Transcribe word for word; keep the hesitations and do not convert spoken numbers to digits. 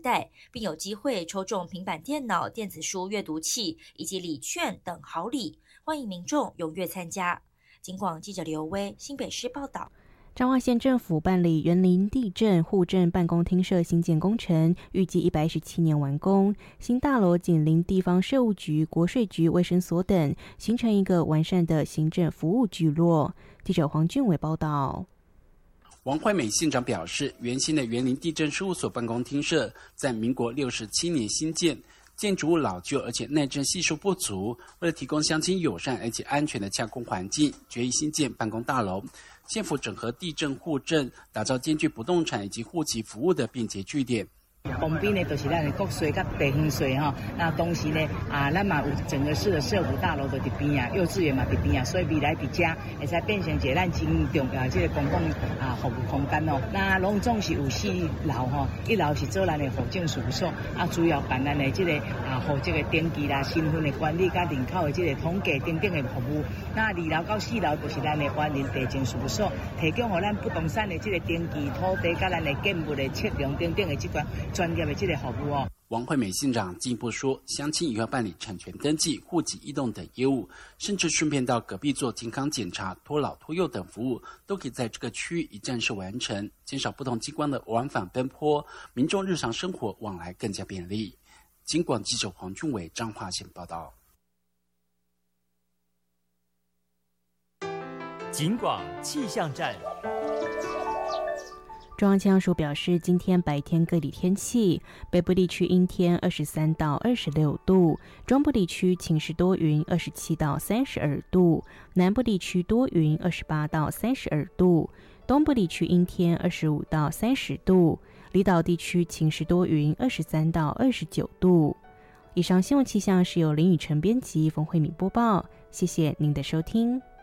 待，并有机会抽中平板电脑、电子书阅读器以及礼券等好礼，欢迎民众踊跃参加。警广记者刘威新北市报道。 彰化县政府办理园林地震户政办公厅舍新建工程，预计一百一十七年完工。新大楼紧邻地方税务局、国税局、卫生所等，形成一个完善的行政服务聚落。记者黄俊伟报道。 王惠美县长表示，原新的园林地震事务所办公厅舍在民国六十七年新建，建筑物老旧，而且耐震系数不足。为了提供乡亲友善而且安全的加工环境，决议新建办公大楼。县府整合地震户政，打造兼具不动产以及户籍服务的便捷据点。 旁边呢就是咱的国税甲地方税哈，那同时呢啊，咱嘛有整个市的社福大楼在伫边啊，幼稚园嘛伫边啊，所以未来伫遮会使变成一个咱真重要这个公共啊服务空间哦。那拢总是有四楼吼，一楼是做咱的户政事务所，啊主要办咱的这个啊和这个登记啦、身份的管理、甲人口的这个统计等等的服务。那二楼到四楼就是咱的园林地政事务所，提供予咱不动产的这个登记、土地甲咱的建物的测量等等的这款专业的这个服务哦。 王惠美县长进一步说，乡亲也要办理产权登记、户籍异动等业务，甚至顺便到隔壁做健康检查、托老托幼等服务，都可以在这个区域一站式完成，减少不同机关的往返奔波，民众日常生活往来更加便利。警广记者黄俊伟彰化县报道。 警广气象站。 中央气象署表示，今天白天各地天气：北部地区阴天，二十三到二十六度；中部地区晴时多云，二十七到三十二度；南部地区多云，二十八到三十二度；东部地区阴天，二十五到三十度；离岛地区晴时多云，二十三到二十九度。以上新闻气象是由林雨晨编辑，冯慧敏播报。谢谢您的收听。